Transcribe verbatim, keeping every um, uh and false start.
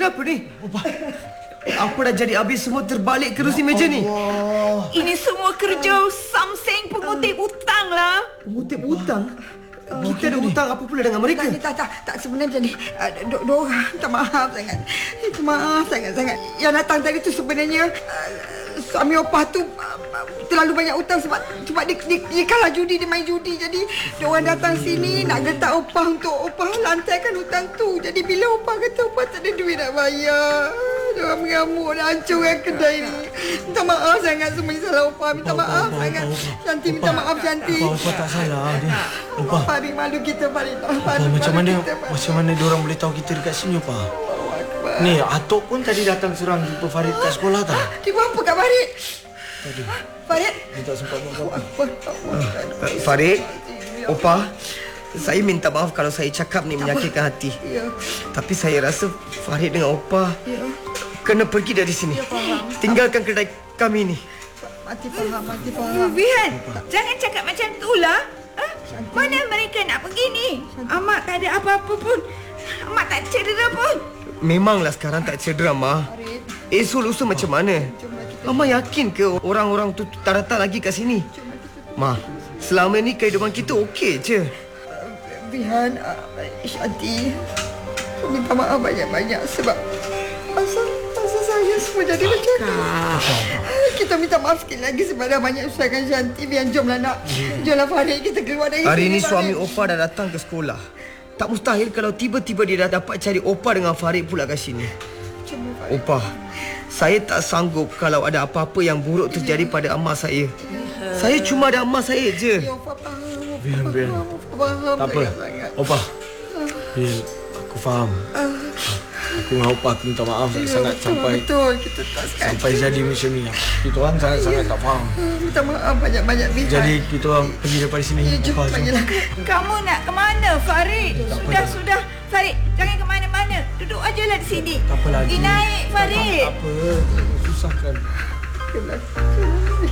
kenapa ni? Apa dah jadi habis semua terbalik kerusi meja ni? Ini semua kerja Samseng pengutip hutang lah. Pengutip hutang? Kita ada hutang apa pula dengan mereka? Tak, tak, tak, tak sebenarnya macam ni. Uh, Dua do, minta maaf sangat. Minta maaf sangat-sangat. Yang datang tadi tu sebenarnya uh, suami opah tu uh, terlalu banyak hutang sebab sebab dia, dia, dia kalah judi, dia main judi. Jadi dia orang datang sini nak letak opah untuk opah lantaikan hutang tu. Jadi bila opah kata opah tak ada duit nak bayar, dia orang mengamuk dan hancurkan kedai ni. Minta maaf sangat, semuanya salah opah. Minta Opah, maaf opah, sangat. opah, opah. Shanti minta maaf Shanti. Opah, opah tak salah dia. Opah. Farid, malu kita Farid. Opah, macam mana macam mana diorang boleh tahu kita dekat sini, Opah? Ni, Atok pun tadi datang serang jumpa Farid kat sekolah tak? Dia buat apa kat Farid? Tadi. Farid? Dia tak sempat buat apa. Uh, Farid, Opah, saya minta maaf kalau saya cakap ni menyakitkan hati. Ya. Tapi saya rasa Farid dengan Opah Ya. kena pergi dari sini. Ya, faham. Tinggalkan kedai kami ni. Mati faham, mati faham. Vihan, jangan cakap macam tu lah. Ha? Mana mereka nak pergi ni? Amak tak ada apa-apa pun. Amak tak cedera pun. Memanglah sekarang tak cedera, Ma. Farid, Esok lusa macam mana? Mama yakin ke orang-orang tu tak datang lagi kat sini? Ma, selama ni kehidupan kita okey je. Vihan, uh, Shanti, minta maaf banyak-banyak sebab asal asal saya semua jadi macam ni. Kita minta maaf sikit lagi sebab dah banyak usahakan Shanti. Vihan, jomlah nak. Jomlah Farid, kita keluar dari Hari sini. ni suami Farid. Opah dah datang ke sekolah. Tak mustahil kalau tiba-tiba dia dah dapat cari Opah dengan Farid pula kat sini. Cuma Farid. Opah, saya tak sanggup kalau ada apa-apa yang buruk terjadi pada amak saya. Saya cuma ada amak saya je. Ya, Opah faham. Opah Biar, biar. faham, Opah faham. Tak apa. sangat-sangat. Opah. Bil, aku faham. Aku dengan Opah minta maaf sangat sampai Betul, kita tak sekali. sampai jadi macam ni. Kita orang sangat-sangat tak faham. Minta maaf banyak-banyak, Vihan. Jadi kita orang pergi daripada sini. Ya, jom, Opah, jom. panggillah. Kamu nak ke mana, Farid? Sudah, sudah. Farid, jangan ke mana-mana. Duduk ajalah di sini. Tak apa lagi. Pergi naik, Farid. Tak apa. Susahkan. Ke belakang.